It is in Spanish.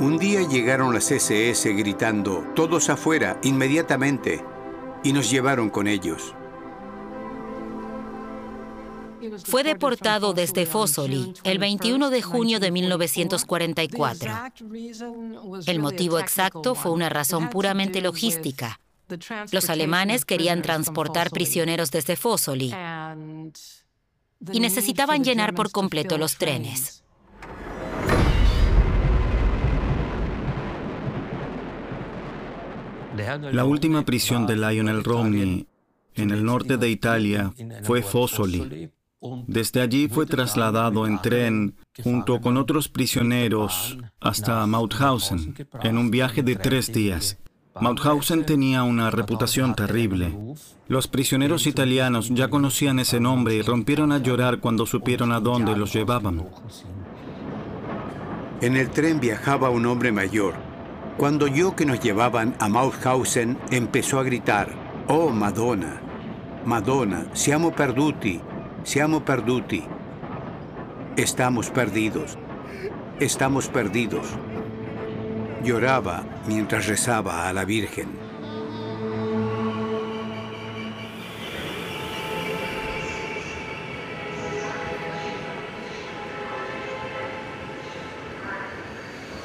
Un día llegaron las SS gritando, "Todos afuera, inmediatamente", y nos llevaron con ellos. Fue deportado desde Fossoli el 21 de junio de 1944. El motivo exacto fue una razón puramente logística. Los alemanes querían transportar prisioneros desde Fossoli y necesitaban llenar por completo los trenes. La última prisión de Lionel Romney en el norte de Italia fue Fossoli. Desde allí fue trasladado en tren junto con otros prisioneros hasta Mauthausen en un viaje de 3 días. Mauthausen tenía una reputación terrible. Los prisioneros italianos ya conocían ese nombre y rompieron a llorar cuando supieron a dónde los llevaban. En el tren viajaba un hombre mayor. Cuando oyó que nos llevaban a Mauthausen, empezó a gritar, "Oh, Madonna, Madonna, siamo perduti, siamo perduti. Estamos perdidos, estamos perdidos". Lloraba mientras rezaba a la Virgen.